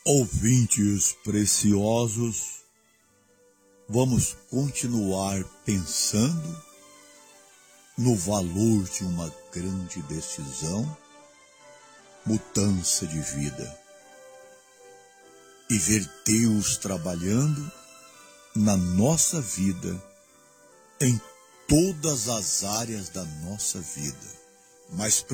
Ouvintes preciosos, vamos continuar pensando no valor de uma grande decisão, mudança de vida, e ver Deus trabalhando na nossa vida, em todas as áreas da nossa vida, mas